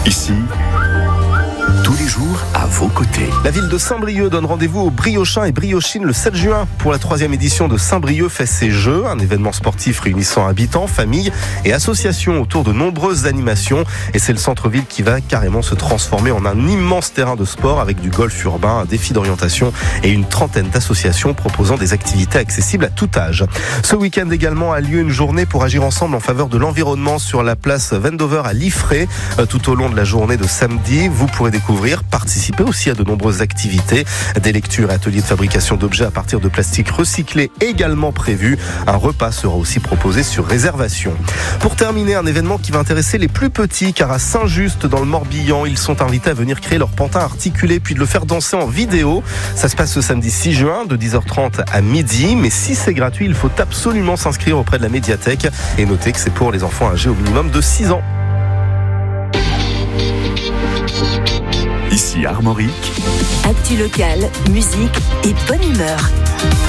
Ici, tous les jours à vos côtés. La ville de Saint-Brieuc donne rendez-vous aux briochins et briochines le 7 juin pour la 3e édition de Saint-Brieuc fait ses jeux, un événement sportif réunissant habitants, familles et associations autour de nombreuses animations. Et c'est le centre-ville qui va carrément se transformer en un immense terrain de sport avec du golf urbain, un défi d'orientation et une trentaine d'associations proposant des activités accessibles à tout âge. Ce week-end également a lieu une journée pour agir ensemble en faveur de l'environnement sur la place Vendover à Liffré. Tout au long de la journée de samedi, vous pourrez participer aussi à de nombreuses activités, des lectures et ateliers de fabrication d'objets à partir de plastique recyclé également prévus. Un repas sera aussi proposé sur réservation. Pour terminer, un événement qui va intéresser les plus petits, car à Saint-Just dans le Morbihan, ils sont invités à venir créer leur pantin articulé puis de le faire danser en vidéo. Ça se passe ce samedi 6 juin de 10h30 à midi, mais si c'est gratuit, il faut absolument s'inscrire auprès de la médiathèque et noter que c'est pour les enfants âgés au minimum de 6 ans. Ici Armorique. Actu locale, musique et bonne humeur.